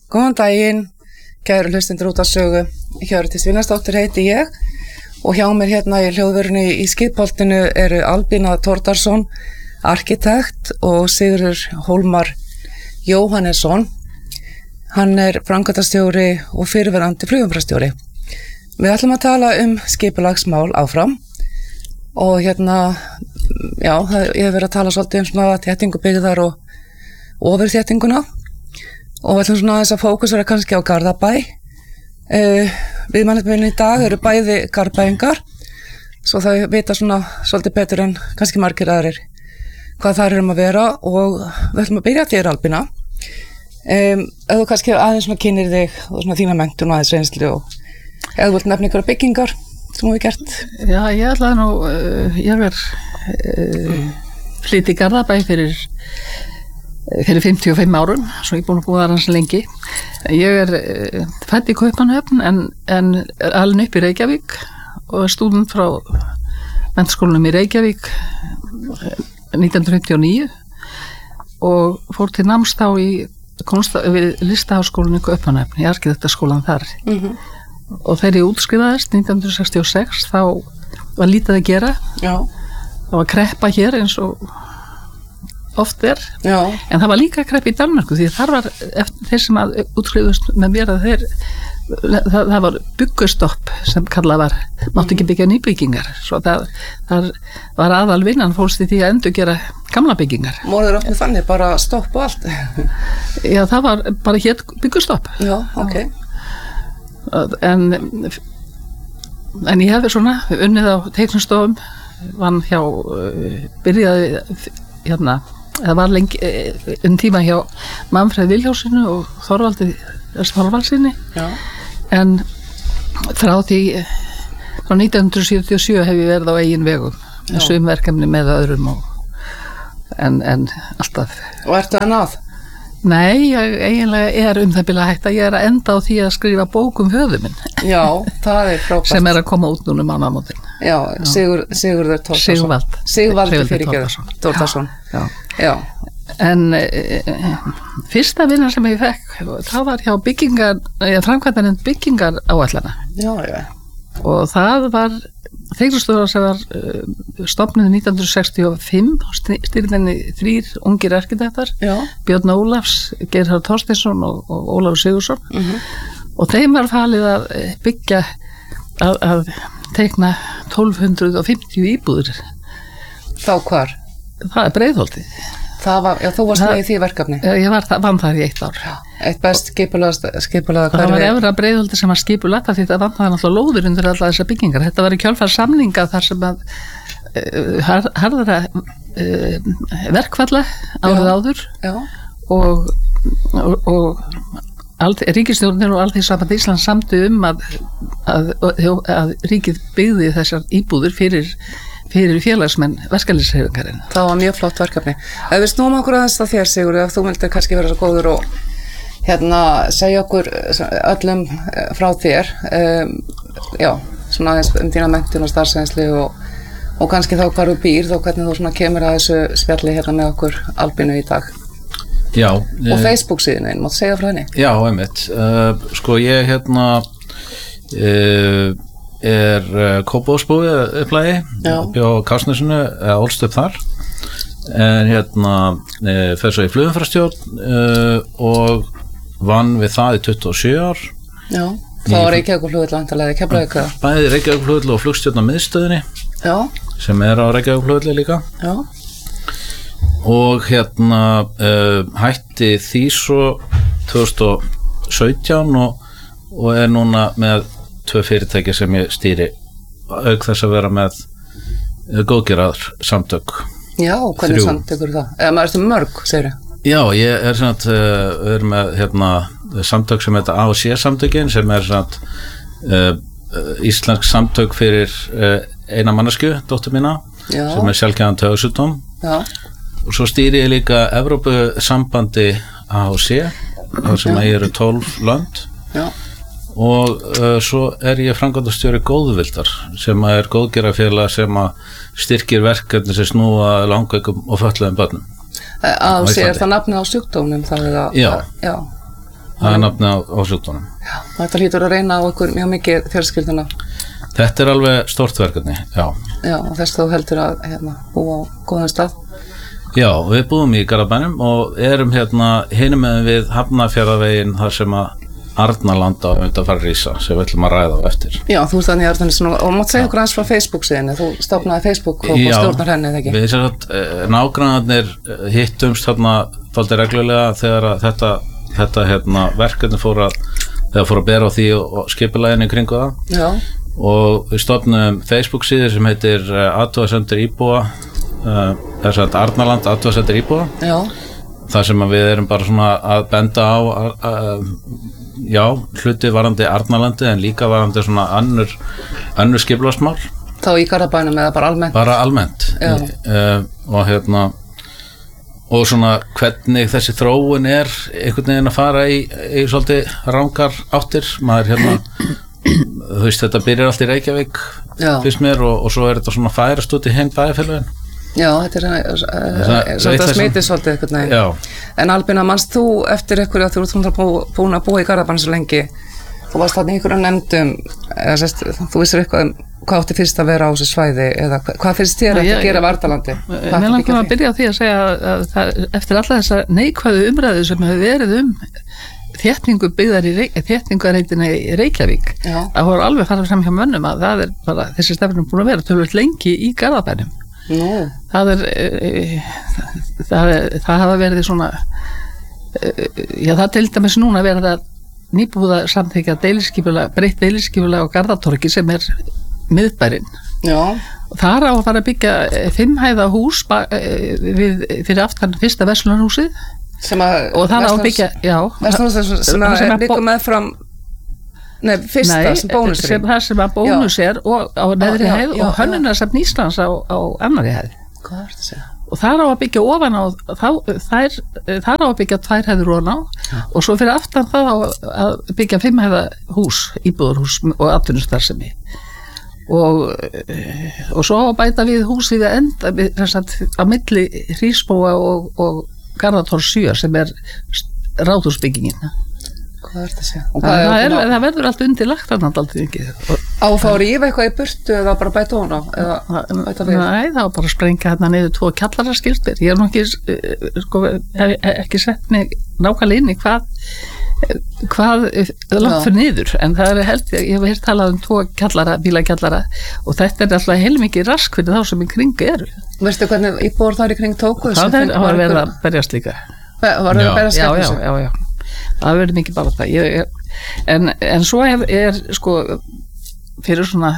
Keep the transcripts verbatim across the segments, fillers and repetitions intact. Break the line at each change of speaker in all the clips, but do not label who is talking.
Góðan daginn, kæru hlustendur út af sögu. Hjördís Viðarsdóttir heiti ég og hjá mér hérna í hljóðverinu í Skipholtinu eru Albína Thordarson, arkitekt og Sigurður Hólmar Jóhannesson. Hann er framkvæmdastjóri og fyrrverandi flugumferðarstjóri. Við ætlum að tala um skipulagsmál áfram og hérna, já, ég hef verið að tala svolítið um svona þéttingu byggðar og ofurþéttinguna og við ætlum svona aðeins að fókusera kannski á Garðabæ. Uh, Viðmælendur í dag eru bæði Garðbæingar, svo þau vita svona svolítið betur en kannski margir aðrir hvað það er um að vera og við ætlum að byrja þér, Albína. Um, ef þú kannski aðeins svona kynir þig og svona þína menntun og aðeins reynslu og ef þú vilt nefna ykkur byggingar sem þú hefur gert.
Já, ég ætlaði nú, uh, ég er uh, flytt í Garðabæ fyrir, fyrir fimmtíu og fimm árum, svo ég er búin að búa þar hans lengi. Ég er uh, fædd í Kaupmannahöfn en, en er alin upp í Reykjavík og er stúdent frá menntaskólanum í Reykjavík nítján hundruð fimmtíu og níu og fór til náms þá í Kunst, við listaháskólanum í Kaupmannahöfn, í arkitektaskólan þar. Mm-hmm. Og þegar ég útskrifaðist nítján hundruð sextíu og sex þá var lítið að gera. Já. Það var kreppa hér eins og oft er. Já. En það var líka kreppa í Danmörku því þar var eftir, þeir sem að útskrifuðust með mér að þeir það, það var byggustopp sem kallað var, mátti ekki byggja nýbyggingar, svo það, það var aðal vinnan fólst í því að endur gera gamla byggingar.
Móður oft með þannig bara stopp og allt?
Já, það var bara hér byggustopp.
Já, ok.
En, en ég hefði svona unnið á teiknistofum, vann hjá, byrjaði hérna, það var lengi, um tíma hjá Manfred Vilhjálmsssyni og Þorvaldi Þorvaldsinni. Já. En frá því frá nítján hundruð sjötíu og sjö hef ég verið á eigin vegum með sumverkefni með öðrum og, en, en alltaf.
Og ertu að náð?
Nei, ég eiginlega er um það bila hægt að ég er að enda á því að skrifa bók um höfuð minn.
Já, það er frábært.
Sem er að koma út núna mánaðamótin.
Já, Sigur, Sigurður Thordarson.
Sigvald.
Sigvaldur fyrirgefur, Thordarson. Já, já.
En e, fyrsta vinna sem ég fekk, það var hjá byggingar, framkvæmdarnefnd byggingar áætlana. Já, já. Og það var teiknistofan sem var uh, stofnuð nítján hundruð sextíu og fimm og stýrðinni þrír ungir arkitektar, já. Björn Ólafs, Geirharður Þorsteinsson og, og Ólafur Sigurðsson. Mm-hmm. Og þeim var falið að byggja að, að teikna tólf hundruð fimmtíu íbúðir.
Þá hvar?
Það er Breiðholtið.
Það var, já, þú varst með í því verkefni.
Ég var vann þar í eitt ár. Já,
eitt best skipulaða hverfi.
Það var efra Breiðholtið sem var skipulagt því þetta vann það náttúrulega lóður undir alla þessar byggingar. Þetta var í kjölfar samninga þar sem að uh, harðara uh, verkfalla árið já. Áður já. og, og, og ríkisstjórnin og Alþýðusamband Íslands samdu um að, að, að, að ríkið byggði þessar íbúðir fyrir fyrir félagsmenn verkalýðshreyfingarinnar.
Það var mjög flott verkefni. Ef við snúum okkur aðeins að þér, Sigurður, ef þú vildir kannski vera svo góður og hérna segja okkur öllum frá þér, um, já, svona aðeins um þína menntun og starfsreynslu og, og kannski þá hvar þú býr, þá hvernig þú svona kemur að þessu spjalli hérna með okkur Albínu í dag.
Já.
Og e... Facebook síðan einn, máttu segja frá henni?
Já, einmitt. Uh, sko ég hérna uh, er uh, Kópavogsbúi upplægi, bjó á Kársnesinu, eða ólst upp þar, en hérna e, fer svo í flugumferðarstjórn e, og vann við það í tuttugu og sjö ár.
Já, þá var Reykjavíkurflugvöll vantarlega, Keflavíkur.
Bæði Reykjavíkurflugvöll og flugstjórn á miðstöðinni, já. Sem er á Reykjavíkurflugvölli líka. Já. Og hérna e, hætti því svo tvö þúsund og sautján og, og er núna með tvö fyrirtæki sem ég stýri auk þess að vera með góðgerðar samtök.
Já, hvernig samtök eru það? Eða maður ertu mörg, segir þau?
Já, ég er svona uh, er með hérna, samtök sem heita A og C samtökin sem er svona uh, íslensk samtök fyrir uh, eina manneskju, dóttur mína, já. Sem er sjaldgæfan taugasjúkdóm. Já. Og svo stýri ég líka Evrópusambandi A og C, þar sem ég eru tólf lönd. Já. Og uh, svo er ég framkvæmdastjóri Góðvildar sem er góðgerðarfélag sem að styrkir verkefni sem snúa langveikum og fötluðum börnum.
Á sér það nafni á sjúkdómnum þá er það?
Já.
Já.
það er nafni á, á sjúkdónum.
Já, þetta hlýtur að reyna á ykkur mjög mikið fjölskylduna.
Þetta er alveg stórt verkefni, já.
Já, og þess þú heldur að hérna, búa á góðan stað.
Já, við búum í Garðabænum og erum hérna hinum með við Hafnarfjarðarveginn þar sem að Arnarland á að fara að rísa sem við ætlum að ræða á eftir.
Já, þú ert þannig að Arnarland og mátt segja okkur aðeins frá Facebook síðan, þú stofnaði Facebook og stjórnar henni, eða ekki?
Já, við sér að nágrannarnir hittumst þarna þáldi reglulega þegar að þetta, þetta hérna, verkefni fór að, þegar fór að bera á því og skipulæginni kringu það. Já. Og við stofnum Facebook síður sem heitir Athugasemdir íbúa, þess að Arnarland Athugasemdir íbúa. Já. Það sem við erum bara svona að benda á að, að, já, hluti varandi Arnarlandi en líka varandi svona annur, annur skipulagsmál.
Þá í Garðabænum eða bara almennt?
Bara almennt. E, og hérna og svona hvernig þessi þróun er einhvern veginn að fara í, í svolítið rangar áttir. Maður hérna, þú veist, þetta byrjar allt í Reykjavík, fyrst mér, og, og svo er þetta svona færast út í heim bæjarfélögin. Já, þetta er svolítið að smitið svolítið eitthvað neginn. En Albína, manst þú eftir eitthvað að þú ert búin að búa í Garðabænum svo lengi, þú varst þarna í einhverjum nefndum, eða sérst, þú vissir eitthvað um hvað átti fyrst að vera á þessu svæði, eða hvað finnst þér að gera Vardalandi?
Mér langar að byrja á því að segja að það, eftir alla þessa neikvæðu umræðu sem hefur verið um þétningu byggðar í Reykjavík, þétningarreitina í Reykjavík, það voru alveg farið fram hjá mönnum að það er bara, þessi stefnum búin að vera tölvöld lengi í Garðabænum. Nú. Það er, það er, það hafa verið svona, já það til dæmis núna verið að nýbúða samþykja deiliskipulag, breytt deiliskipulag á Garðatorgi sem er miðbærinn. Já. Og þar á að fara að byggja fimmhæða hús við, fyrir aftan fyrsta verslunarhúsið. Sem að, og þar á að byggja, já. Verslunarhúsið sem að er byggja með fram Nei, fyrsta nei, sem bónus er sem, það sem að bónus já. Er og á neðri já, hæð já, og hönnunarsafn Íslands á, á annarri hæð. Hvað er þetta að segja? Og þar á að byggja ofan á þá, þær, þar á að byggja tvær hæður ofan á já. Og svo fyrir aftan það á að byggja fimm hæða hús, íbúðarhús og atvinnustarfsemi og, og svo á að bæta við húsið að enda þess að á milli Hrísbóa og, og Garðators sjö sem er ráðhúsbyggingin. Hvað er þetta að segja? Það, það, er, það verður allt undirlagt þannig alltaf ekki. Á að fá að rífa eitthvað í burtu eða bara bæta ofan á? Nei, það var bara að sprengja hérna niður tvo kjallararskildir. Ég hef nú ekki, sko, hef, ekki sett mig nákvæmlega inn í hvað, hvað langt fyrir niður. En það er held, ég hef hér talað um tvo kjallara, bílakjallara og þetta er alltaf heilmikið rask fyrir þá sem í kring eru. Veistu hvernig íbúar þar í kring tóku? Það var verið að berjast líka. Var verið að berjast skemmt þessu? Já, já, já. Það verður mikið bara það ég, en, en svo er, er sko fyrir svona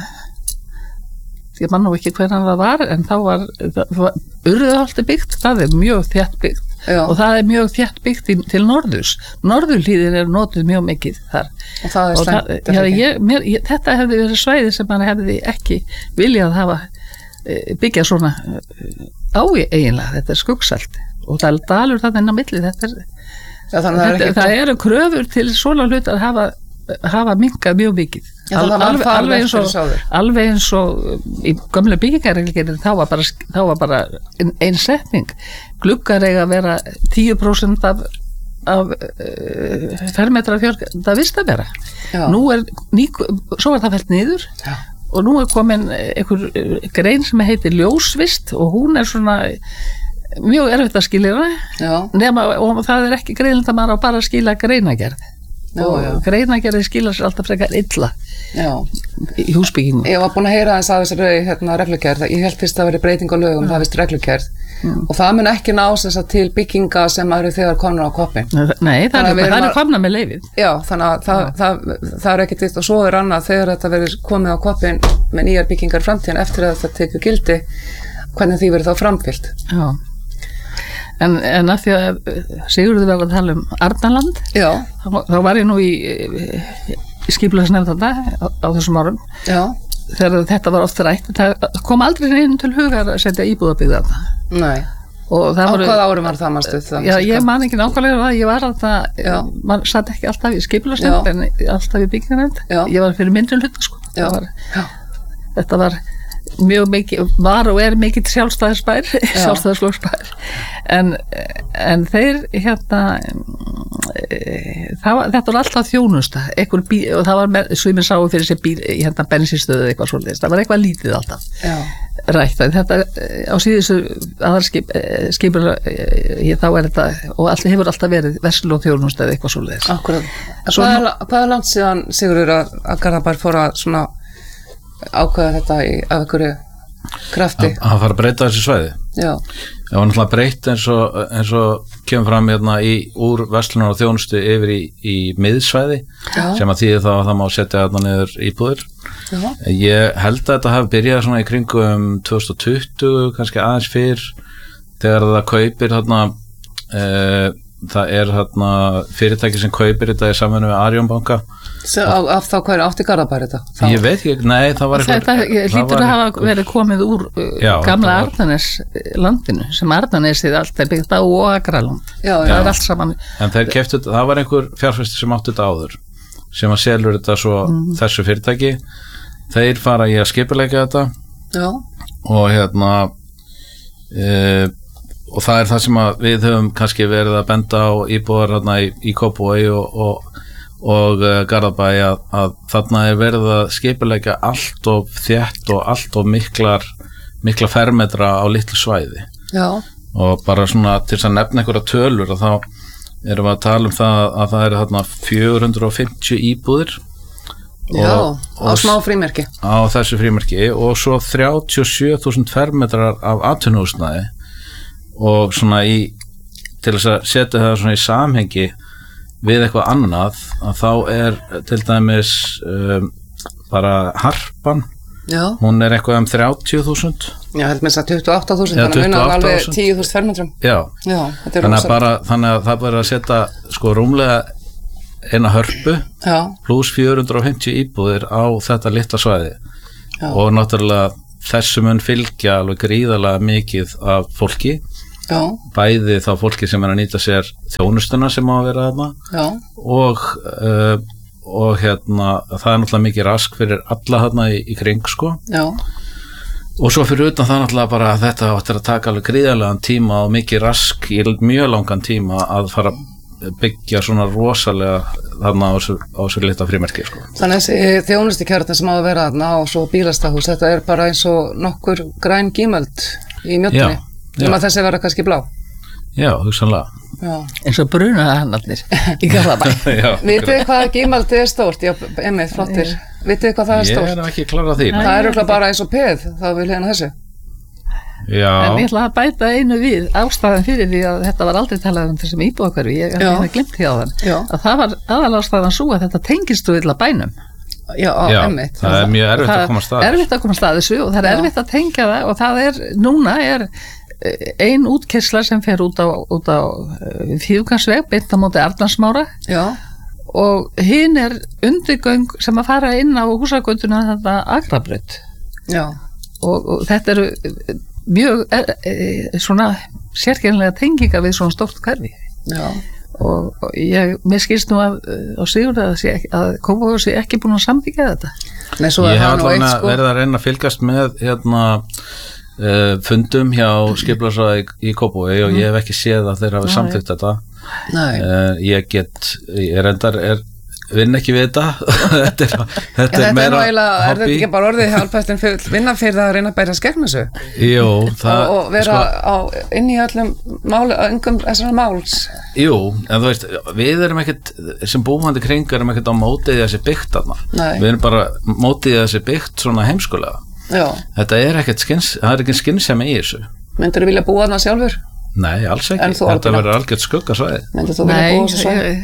ég man nú ekki hvernig það var en þá var, var Urriðaholti byggt, það er mjög þétt byggt já. Og það er mjög þétt byggt í, til norðurs norðurhlíðin er notuð mjög mikið þar og það er slæmt þetta hefði verið svæði sem man hefði ekki viljað hafa byggja svona á eiginlega, þetta er skuggsælt og það er dalur þarna inn á milli þetta er Já, það, þetta, það eru kröfur til svona hlut að hafa, hafa minkað mjög mikið Já, Al, alveg, alveg, eins og, alveg eins og í gömlu byggingarreglgerðin þá var bara, þá var bara ein, ein setning gluggar eiga að vera tíu prósent af, af uh, fermetra fjölda vist að vera nú er ný, svo var það fellt niður Já. Og nú er komin einhver grein sem heitir ljósvist og hún er svona mjög erfitt að skilja það nema, og það er ekki greinilegt að maður á bara að skila greinagerð já, og já. Greinagerði skila sér alltaf frekar illa já. Í húsbyggingum Ég var búin að heyra þess að þessari hérna, reglugerð ég held fyrst að veri breyting á lögum það vist reglugerð mm. og það mun ekki ná þess að til bygginga sem eru þegar komna á koppin Nei, það er, er komna með leyfið Já, þannig að það, það, það, það er ekkert og svo er annað þegar þetta verður komið á koppin með nýjar byggingar framtíðan eftir að þetta tekur gildi hvernig því verður þá framfyllt Já En, en að því að Sigurður var að tala um Arnarland þá, þá var ég nú í, í skipulagsnefnd þarna á, á þessum árum Já. Þegar þetta var oft rætt það kom aldrei inn til hugar að setja íbúðabyggð þarna Nei og Á voru, hvað árum var það manstu? Já, ég man ekki nákvæmlega það ég var alltaf, mann satt ekki alltaf í skipulagsnefnd en alltaf í byggingarnefnd ég var fyrir myndri hluta sko var, þetta var mjög mikið, var og er mikið sjálfstæðisbær, sjálfstæðisflokksbær en, en þeir hérna það var, þetta var alltaf þjónusta bíl, og það var með, svo ég sáu fyrir sér bíl í hérna bensinstöðu eitthvað svolítið, það var eitthvað lítið alltaf Já. rætt, þetta á síðustu aðarskip skipur, þá er þetta og allt hefur alltaf verið verslu og þjónusta eða eitthvað svolítið
Akkurat, Svo, hvað, er, hvað er langt síðan Sigurður að, að Garðabær fór að svona ákveða þetta í, af einhverju krafti
að fara að breyta þessi svæði
Já
Það var náttúrulega breytt eins og, eins og kemur fram hérna í úr verslunar og þjónustu yfir í, í miðsvæði Já. sem að þýði þá að það má setja þarna niður íbúðir. Já. Ég held að þetta hafi byrjað svona í kringum tvö þúsund og tuttugu, kannski aðeins fyrr, þegar það kaupir þarna, e, það er þarna fyrirtæki sem kaupir þetta í samvinnu við Arion banka.
Af, af þá hvað er átti Garðabær þetta? Þá?
Ég veit ekki, nei það var eitthvað
Þetta hlýtur að hafa verið komið úr uh, já, gamla Arnarnes landinu sem Arnarnesið allt er byggt á og Akraland já, það já. er allt saman
En þeir keyptu þetta, það var einhver fjárfesti sem átti þetta áður sem að selur þetta svo mm. þessu fyrirtæki þeir fara í að skipuleggja þetta já. og hérna e, og það er það sem að við höfum kannski verið að benda á íbúðar hérna í, í Kópavogi og, og og uh, Garðabæ að, að þarna er verið að skipuleggja allt of þétt og allt of miklar mikla fermetra á litlu svæði Já. og bara svona til þess að nefna einhverja tölur og þá erum við að tala um það að það er þarna fjögur hundruð og fimmtíu íbúðir
Já, og, á smá frímerki
á þessu frímerki og svo þrjátíu og sjö þúsund fermetrar af atvinnuhúsnæði og svona í til þess að setja það svona í samhengi við eitthvað annað að þá er til dæmis um, bara Harpan Já. hún er eitthvað um þrjátíu þúsund
Já, held með þess að tuttugu og átta þúsund þannig að munar alveg tíu þúsund fermetrum
Já, Já þannig, að bara, þannig að það verður að setja sko rúmlega eina hörpu Já. pluss fjögur hundruð og fimmtíu íbúðir á þetta litla svæði Já. og náttúrulega þessu mun fylgja alveg gríðarlega mikið af fólki Já. bæði þá fólki sem er að nýta sér þjónustuna sem á að vera þarna og, uh, og hérna það er náttúrulega mikið rask fyrir alla þarna í, í kring sko Já. og svo fyrir utan það náttúrulega bara að þetta áttir að taka alveg gríðarlegan tíma og mikið rask í mjög langan tíma að fara að byggja svona rosalega þarna á þessu, á þessu lita frímerki sko.
Þannig þessi þjónustukjarta sem á að vera þarna og svo bílastahús, þetta er bara eins og nokkur græn gímöld í mjötunni um að þessi vera kannski blá
Já, hugsanlega
Já. eins og brunaðarnir í Garðabæ
Vitið þið hvað gímaldi er stórt? Já, einmitt, flottir Vitið þið hvað það er stórt?
Ég er ekki klára því
Það er örugglega bara eins og peð, þá vil hérna þessu
Já
En ég ætla að bæta einu við ástæðan fyrir því að þetta var aldrei talað um þessum íbúðahverfi ég hef glimt því á þann að það var aðalástæðan svo að þetta tengist þú illa bænum
Já,
Já það er mjög erfitt að koma stað
erfitt að koma stað þessu og það er Já. erfitt að tengja það og það er, núna er ein útkersla sem fer út á, út á Fífugangsveg beint á móti Arnarsmára Já. og hinn er undirgöng sem að fara inn á húsagönduna þetta Akrabraut og, og þetta eru mjög er, er, svona sérkennilega tenginga við svona stórt hverfi Já. og, og ég, mér skilst nú að á Sigurði að, sé, að Kópavogur sé ekki búin að samþykkja þetta
Nei, ég hef alveg sko... verið að reyna að fylgast með hérna Uh, fundum hjá skipulagsráði í, í Kópavogi og ég hef ekki séð að þeir hafi samþykkt þetta uh, ég get ég er endar, er vinn ekki við þetta þetta er, þetta
ja,
er meira
hobby er þetta ekki bara orðið hjálpæstin vinna fyrir það að reyna að bæra skegna þessu
Jú, það,
og, og vera sko, á, inn í öllum mál, öngum þessari máls
Jú, en þú veist, við erum ekkert sem búandi kring erum ekkert á mótið þessi byggt þarna, við erum bara mótið þessi byggt svona heimskulega Já. Þetta er ekkert skins, það er ekki skynsemi í þessu
Myndur þú vilja búa þarna sjálfur?
Nei, alls ekki, þetta verður algjört skuggasvæði
Myndur þú vilja búa þessu svæði?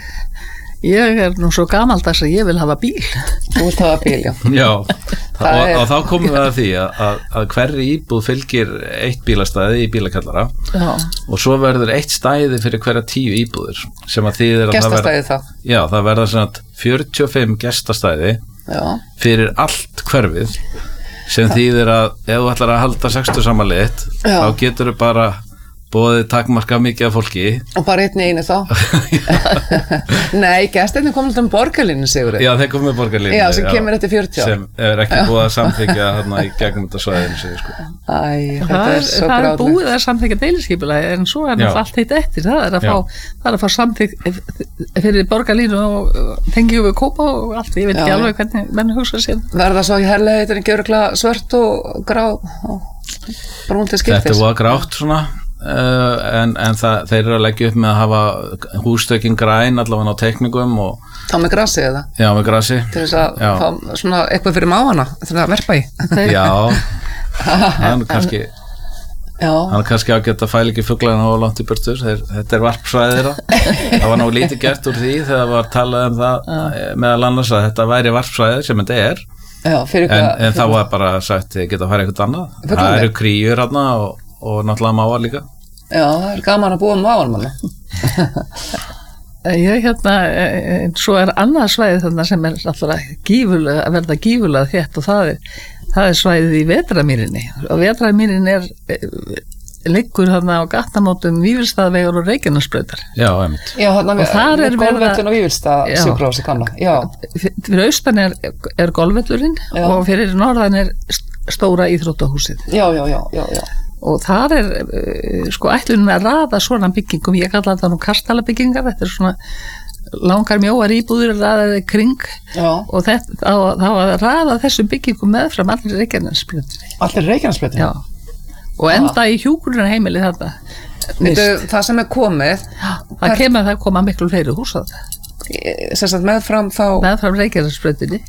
Ég er nú svo gamaldags að ég vil hafa bíl
Þú vilt hafa bíl, já
Já, það, og, og þá komum við að því að, að, að hverri íbúð fylgir eitt bílastæði í bílakallara já. Og svo verður eitt stæði fyrir hverja tíu íbúðir sem að þýðir að
Gestastæði það,
það. Já, það verður svona fjörutíu og fimm gestastæði já. Fyrir allt hverfið sem þýðir að ef þú ætlar að halda sextugsafmælið þitt þá getur þú bara boðið takmarka mikið af fólki
og bara einn í einu þá nei, gestirnir komum alltaf um borgarlínu Sigurður
já, þeir komum með borgarlínu
já, sem já, kemur eftir fjörutíu
sem er ekki búið að samþykja hérna í gegnum þetta svæðinu sig, sko.
Æ, þetta
það
er svo
það er
grátlegt
búið að samþykja deiliskipulagi en svo er náttúrulega allt hitt eftir það er að
Já.
fá, það er að fá samþykja fyrir borgarlínu og tengjum við kópa og allt, ég veit ekki
Já.
alveg hvernig menn hugsa sér
verða svo í herlegheiturinn gjöruglega svört og grá og brún til
Þetta
skiptis
var grátt svona uh, en, en það, þeir eru að leggja upp með að hafa hústökin græn allavega á teikningum og
þá með grassi eða
já, með grasi
til þess að
Já.
fá svona eitthvað fyrir máana til að verpa í
Já, hann kannski
já,
hann kannski að geta fæl ekki fuglarna og langt í burtu þeir, þetta er varpsvæði þeirra það var nú lítið gert úr því þegar var talað um það meðal annars að þetta væri varpsvæði sem þetta er
já, fyrir
en,
hvað
en þá var bara sagt þið geta að fara eitthvað annað
Fuglarnir?
það eru kríur hérna og, og náttúrulega mávar líka
já, það er gaman að búa um máan manna
ég hérna, e, svo er annað svæði þarna sem er alltaf gífulega, að verða gífulega þétt og það er, það er svæðið í Vetramýrinni og Vetramýrin er e, liggur þarna á gattamótum Vífilsstaðvegar og Reykjanesbrautar
Já, einmitt
já, þarna
Og þar er verið að-
golfvöllun og Vífilsstað
Já.
sjúkrahúsið gamla já,
fyrir austan er, er golfvöllurinn
Já.
og fyrir norðan er st- stóra íþróttahúsið
já, já, já, já, já.
og þar er uh, sko ætlunin að raða svona byggingum, ég kalla þetta nú kastalabyggingar, þetta er svona langar mjóar íbúður raðaði kring
já.
og þetta, þá, þá að raða þessum byggingum meðfram allir Reykjanesbrautinni
allir Reykjanesbrautin
Já, og enda í hjúkrunarheimili þetta nýst.
það sem er komið
Það kemur að það koma miklu fleiri hús á það
sem sagt meðfram þá
meðfram Reykjanesbrautinni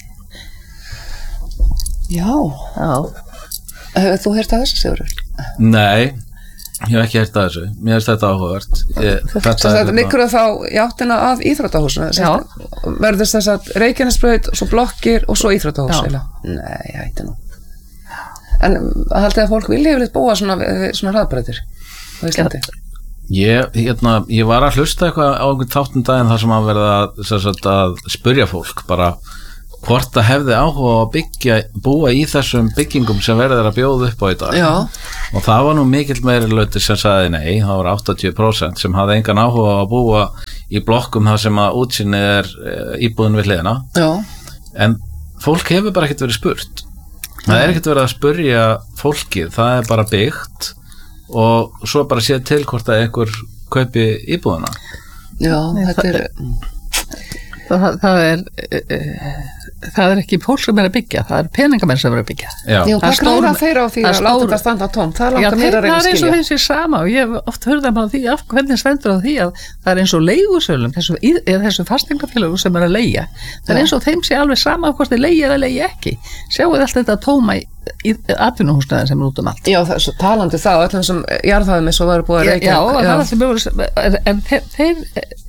já,
Já,
hefur þú heyrt að þessu Sigurður?
Nei, ég hef ekki heyrt að þessu mér finnst þetta áhugavert ég, þetta
Svo
er
þetta liggur það þá í áttina að íþróttahúsinu sem
Já.
sagt, verður þess að Reykjanesbraut svo blokkir og svo íþróttahús
Já.
eiginlega. Nei, ég hætti nú en haldið að fólk vilja yfirleitt búa svona, við svona hraðbrautir á Íslandi
Ég, hérna, ég var að hlusta eitthvað á einhvern þáttum daginn þar sem að verða að, sem sagt, að spyrja fólk bara hvort það hefði áhuga á að byggja, búa í þessum byggingum sem verður að bjóða upp á í dag
Já.
og það var nú mikill meiri hluti sem sagði nei, það var áttatíu prósent sem hafði engan áhuga á að búa í blokkum þar sem að útsinnið er íbúðin við hliðina
Já.
en fólk hefur bara ekkert verið spurt það er ekkert verið að spurja fólkið, það er bara byggt og svo bara séð til hvort að einhver kaupi íbúðina
Já, þetta er
það, það er uh, það er ekki fólk sem er að byggja, það er peningamenn sem er að byggja
Já,
Já,
Það er
hvað
stór-
græða þeir á því
það er
að láta
stór-
þetta standa á tóm? Það
Já,
langar
þeir,
mér að
það
reyna
er
að
eins og
skilja
þessi sama og ég hef oft hörðum á því af hvernig stendur á því að það er eins og leigusölum þessu, þessu fasteignafélögum sem er að leigja það er
Já.
eins og þeim sé alveg sama hvort þeir leigja eða leigja ekki sjáu allt þetta tóma í, í atvinnuhúsnæðin sem er út um allt
Já, það er svo talandi það öllum sem jarðhæðum eins og var búið að
Já,
reykja
já, það er alltaf mögulega en, en þeir, þeir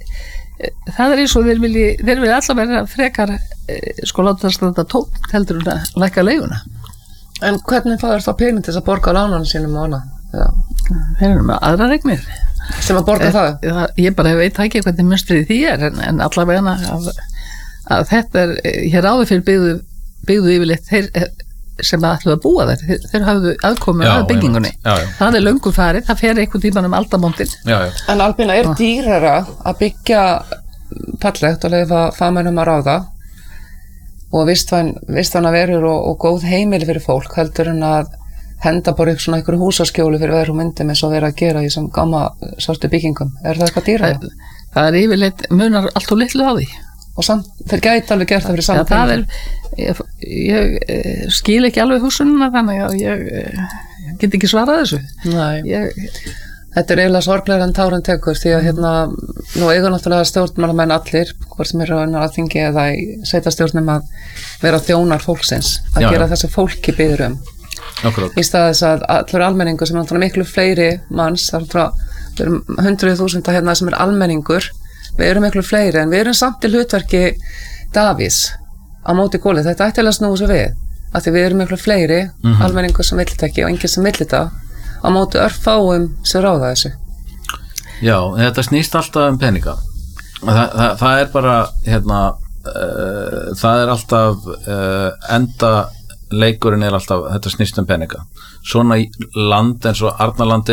það er eins og þeir vilji þeir vilji alltaf vera frekar eh, sko láta það standa tómt heldur en að lækka leiguna
En hvernig fáður þá pening til þess að borga lánunum sínum og annað? Já.
þeir eru með aðra regnir
Sem að borga það?
það, ég bara veit ekki hvernig munstrið því er en, en allavega að, að þetta er hér áður fyrir byggðu, byggðu yfirleitt þeir sem ætluðu að búa þær þeir, þeir hafðu aðkomu
Já,
að byggingunni
einmitt. Já, já.
það er löngu farið, það fer einhvern tíman um aldamótin
já, já.
En Albína, er dýrara að byggja fallegt og leifa fagmennum að ráða og vistvæn, vistvæna verur og, og góð heimili fyrir fólk heldur en að henda bara upp svona einhverju húsaskjólu fyrir veður og myndum eins og vera að gera í sem gamma svartu byggingum. Er það eitthvað dýrara?
það, það er yfirleitt munar allt og litlu á því
Og samt, þeir gæti alveg gert það fyrir saman
Já, það er, ég, ég, ég skil ekki alveg húsununa þannig að ég, ég get ekki svarað þessu
Nei.
ég,
Þetta er eiginlega sorglega en táran tekur því að hérna, nú eiga náttúrulega stjórnmálamenn allir, hvort sem eru á þingi eða í sveitastjórnum að vera þjónar fólksins, að
Já,
gera
já.
þessi fólki byður um.
Akkurat.
Í stað þess að allur almenningur sem er náttúrulega miklu fleiri manns, það er frá, við erum hundruð þúsunda hérna sem er almenningur, við erum miklu fleiri en við erum samt í hlutverki Davís á móti góli, þetta ætti að snúa svo við, af því við erum miklu fleiri
Mhm.
almenningur sem vill þetta ekki og enginn sem vill þetta á móti örfáum sem ráða þessu.
Já, þetta snýst alltaf um peninga Þa, það, það er bara hérna uh, það er alltaf uh, enda leikurinn er alltaf þetta snýst um peninga svona í land eins og Arnarlandi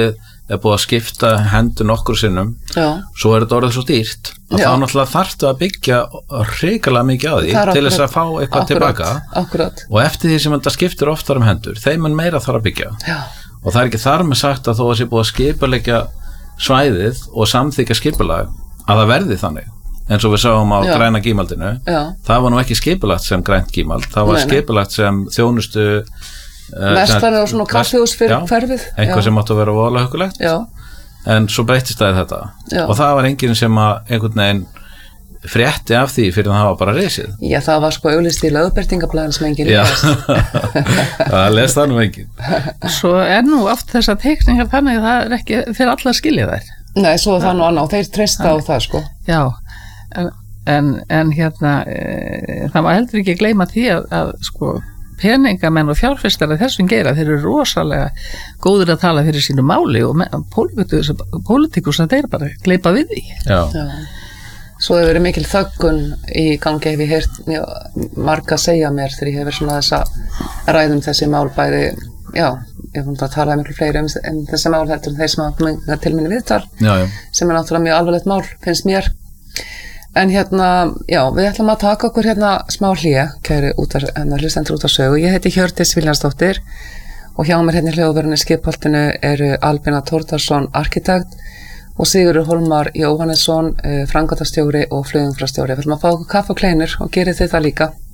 er búið að skipta hendur nokkur sinnum,
Já.
svo er þetta orðið svo dýrt að
Já.
þá náttúrulega þarftu að byggja hrikalega mikið á því
Það er
til þess
akkurat-
að fá eitthvað
akkurat,
tilbaka
akkurat.
og eftir því sem þetta skiptir oftar um hendur þeim mun meira þarf að byggja
Já.
og það er ekki þar með sagt að þó að sé búið að skipuleggja svæðið og samþykja skipulag að það verði þannig eins og við sáum á
Já.
græna gímaldinu
Já.
það var nú ekki skipulagt sem grænt gímald það var
Nei, nei.
skipulagt sem þjónustu
Verslanir og svona kaffihús fyrir hverfið.
eitthvað
Já.
sem átti að vera voðalega hugulegt
Já.
en svo breyttist það í þetta
Já.
og það var enginn sem að einhvern veginn frétti af því fyrir að það var bara risið
Já, það var sko auglýst í lögbirtingablaðin sem enginn
Já,
les.
það les það nú enginn
Svo er nú oft þessar teikningar þannig að það er ekki fyrir alla að skilja þær.
Nei, svo er það nú annað og þeir treysta á það sko.
Já, en, en, en hérna, e, það má heldur ekki gleyma því að, að sko, peningamenn og fjárfestar að þessum gera, þeir eru rosalega góður að tala fyrir sínu máli og pólitíkus að þeir bara gleypa við því.
Já,
Já. Svo hefur verið mikil þöggun í gangi hef ég heyrt mjög marga segja mér þegar ég hefur svona þess að ræðum þessi mál bæði, já, ég hef að tala miklu fleiri um, um þessi mál heldur en þeir sem hafa komið til minni viðtal
já, já.
sem er náttúrulega mjög alvarlegt mál, finnst mér. En hérna, já, við ætlum að taka okkur hérna smá hlé, kæri hérna, hlustendur út á sögu. Ég heiti Hjördís Vilhjálmsdóttir og hjá mér hérna í hljóðverðinu skipholtinu eru Albína Þórðarsson, arkitekt og Sigurður Hólmar Jóhannesson, framkvæmdastjóri og flugumferðarstjóri. Við ætlum að fá okkur kaffi og kleinur og gerið þið það líka.